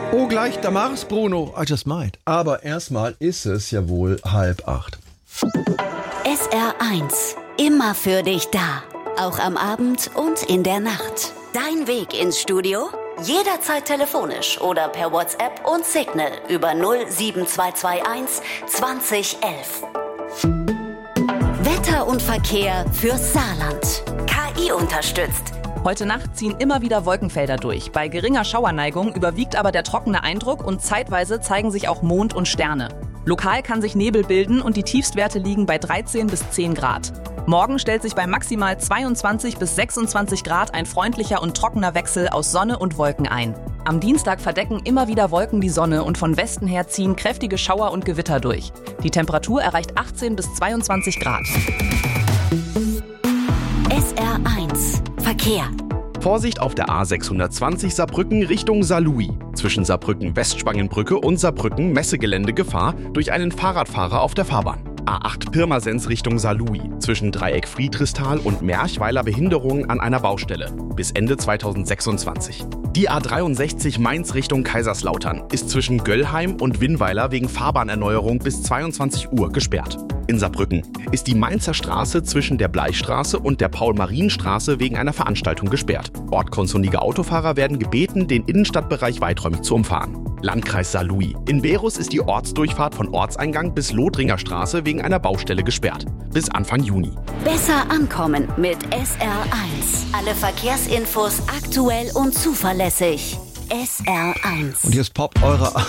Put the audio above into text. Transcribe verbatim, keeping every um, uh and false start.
Oh, gleich, da mach's, Bruno. I just might. Aber erstmal ist es ja wohl halb acht. S R eins. Immer für dich da. Auch am Abend und in der Nacht. Dein Weg ins Studio? Jederzeit telefonisch oder per WhatsApp und Signal über null sieben zwei zwei eins zwanzig elf. Wetter und Verkehr fürs Saarland. K I unterstützt. Heute Nacht ziehen immer wieder Wolkenfelder durch. Bei geringer Schauerneigung überwiegt aber der trockene Eindruck und zeitweise zeigen sich auch Mond und Sterne. Lokal kann sich Nebel bilden und die Tiefstwerte liegen bei dreizehn bis zehn Grad. Morgen stellt sich bei maximal zweiundzwanzig bis sechsundzwanzig Grad ein freundlicher und trockener Wechsel aus Sonne und Wolken ein. Am Dienstag verdecken immer wieder Wolken die Sonne und von Westen her ziehen kräftige Schauer und Gewitter durch. Die Temperatur erreicht achtzehn bis zweiundzwanzig Grad. S R eins. Verkehr. Vorsicht auf der A sechshundertzwanzig Saarbrücken Richtung Saarlouis. Zwischen Saarbrücken-Westspangenbrücke und Saarbrücken-Messegelände Gefahr durch einen Fahrradfahrer auf der Fahrbahn. A acht Pirmasens Richtung Saarlouis. Zwischen Dreieck Friedrichsthal und Merchweiler Behinderungen an einer Baustelle. Bis Ende zweitausendsechsundzwanzig. Die A dreiundsechzig Mainz Richtung Kaiserslautern ist zwischen Göllheim und Winnweiler wegen Fahrbahnnerneuerung bis zweiundzwanzig Uhr gesperrt. In Saarbrücken ist die Mainzer Straße zwischen der Bleichstraße und der Paul-Marien-Straße wegen einer Veranstaltung gesperrt. Ortkundige Autofahrer werden gebeten, den Innenstadtbereich weiträumig zu umfahren. Landkreis Saarlouis. In Berus ist die Ortsdurchfahrt von Ortseingang bis Lothringer Straße wegen einer Baustelle gesperrt. Bis Anfang Juni. Besser ankommen mit S R eins. Alle Verkehrsinfos aktuell und zuverlässig. S R eins. Und jetzt poppt eure